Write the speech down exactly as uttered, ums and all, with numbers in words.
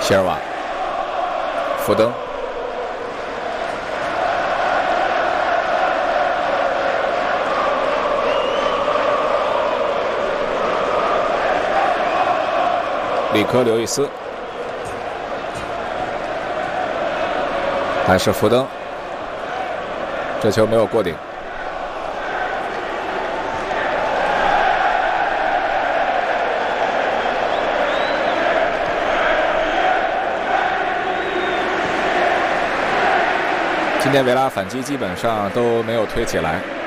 席尔瓦、福登。 里科刘易斯，还是福登，这球没有过顶。今天维拉反击基本上都没有推起来。